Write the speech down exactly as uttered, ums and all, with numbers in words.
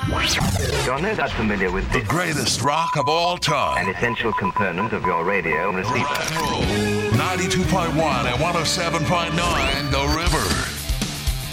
You're no doubt familiar with The greatest rock of all time. an essential component of your radio receiver. ninety-two point one and one oh seven point nine, The